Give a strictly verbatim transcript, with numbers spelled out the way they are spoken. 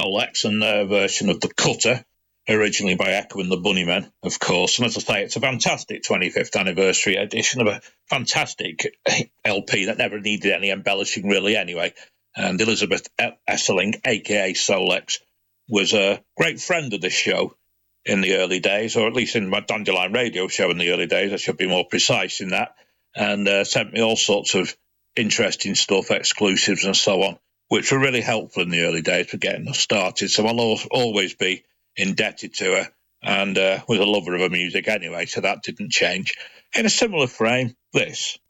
Solex and their version of The Cutter, originally by Echo and the Bunnymen, of course. And as I say, it's a fantastic twenty-fifth anniversary edition of a fantastic L P that never needed any embellishing, really, anyway. And Elizabeth Esseling, a k a. Solex, was a great friend of the show in the early days, or at least in my Dandelion Radio show in the early days. I should be more precise in that. And uh, sent me all sorts of interesting stuff, exclusives and so on, which were really helpful in the early days for getting us started. So I'll always be indebted to her, and uh, was a lover of her music anyway, so that didn't change. In a similar frame, this.